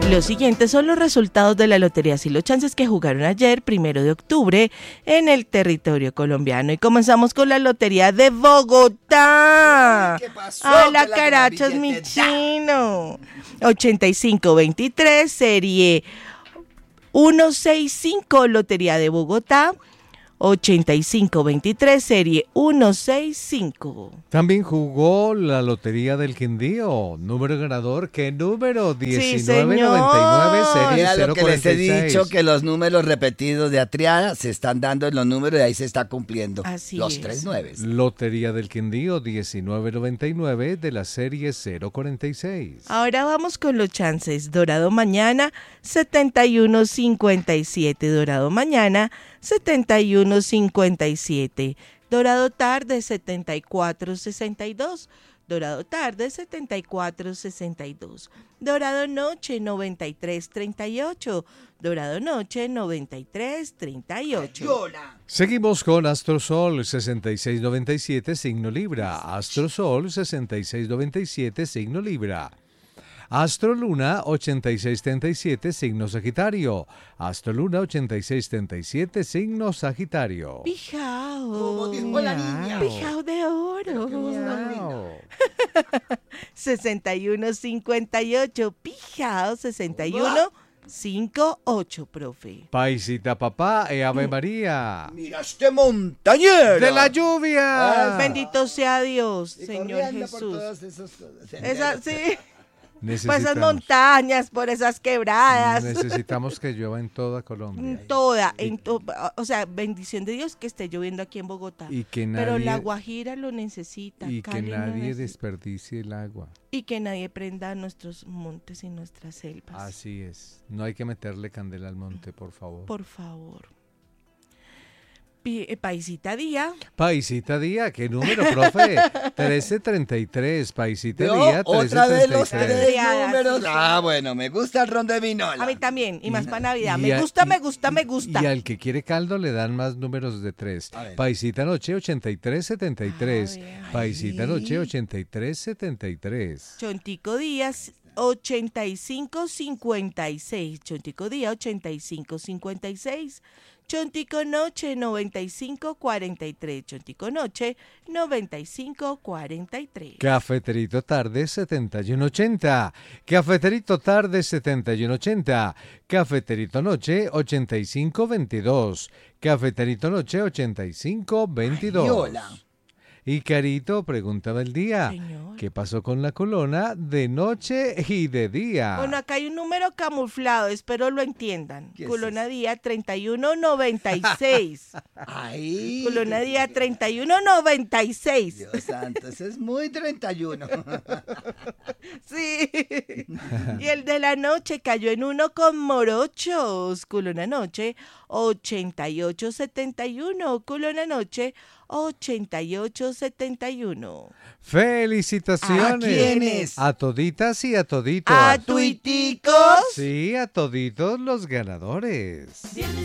Los siguientes son los resultados de la Lotería Silo Chances que jugaron ayer, 1 de octubre, en el territorio colombiano. Y comenzamos con la Lotería de Bogotá. ¿Qué pasó? ¡A la carachas, mi chino! 8523, serie 165, Lotería de Bogotá. 8523, serie 165. También jugó la Lotería del Quindío. Número ganador, ¿qué número? 1999, serie Mira 046. lo que les he dicho, que los números repetidos de Atriana se están dando en los números y ahí se está cumpliendo. Así los es. 3 9. Lotería del Quindío, 1999, de la serie 046. Ahora vamos con los chances. Dorado mañana, 7157. Dorado mañana, 7157. Dorado tarde, 7462. Dorado tarde, 7462. Dorado noche, 9338. Dorado noche, 9338. Seguimos con Astrosol 6697, signo Libra. Astrosol 6697, signo Libra. Astroluna 8637, signo Sagitario. Astroluna 8637, signo Sagitario. Pijao. Como dijo la niña. Pijao de oro. Miau. 6158. Pijao 6158, profe. Paisita papá e Ave María. Mira este montañero. ¡De la lluvia! Bendito sea Dios, Y Señor corriendo por Jesús. todas esas cosas. Esa, sí, por esas Necesitamos, montañas, por esas quebradas. necesitamos que llueva en toda Colombia. O sea, bendición de Dios que esté lloviendo aquí en Bogotá. Y que Pero la nadie, Guajira lo necesita. y que Cali lo nadie necesita. desperdicie el agua. Y que nadie prenda nuestros montes y nuestras selvas. Así es. No hay que meterle candela al monte, por favor. Por favor. Paisita Día. Paisita Día, ¿qué número, profe? 1333, Paisita Yo, Día, otra vez los 1333. 3 números. Ah, bueno, me gusta el ron de vinola. A mí también, y más para Navidad. y Me a- gusta, y- me gusta, me gusta. Y al que quiere caldo le dan más números de 3. A ver. Paisita Noche 8373. A ver. Paisita Noche 8373. Chontico Díaz 8556. Chontico Día 8556. Chontico Noche 9543. Chontico Noche 9543. Cafeterito Tarde 7180. Cafeterito Tarde 7180. Cafeterito Noche 8522. Cafeterito Noche 8522. Ay, hola. Y Carito preguntaba el día, Señor. ¿qué pasó con la colona de noche y de día? Bueno, acá hay un número camuflado, espero lo entiendan. ¿Qué es Colona eso? Día 3196. Ay. Colona Día 3196. Dios santo, ese es muy 31. Sí. Y el de la noche cayó en uno con morochos. Colona Noche 8871. Colona Noche 8871. ¡Felicitaciones! ¿A quiénes? A toditas y a toditos. A tuiticos. Sí, a toditos los ganadores. Viernes